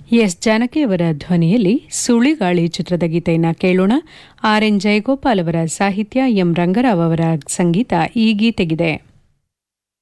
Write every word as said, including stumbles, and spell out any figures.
S ಜಾನಕಿಯವರ ಧ್ವನಿಯಲ್ಲಿ ಸುಳಿಗಾಳಿ ಚಿತ್ರದ ಗೀತೆಯನ್ನು ಕೇಳೋಣ. ಆರ್ ಎನ್ ಜಯಗೋಪಾಲ್ ಅವರ ಸಾಹಿತ್ಯ, ಎಂ ರಂಗರಾವ್ ಅವರ ಸಂಗೀತ ಈ ಗೀತೆಗಿದೆ.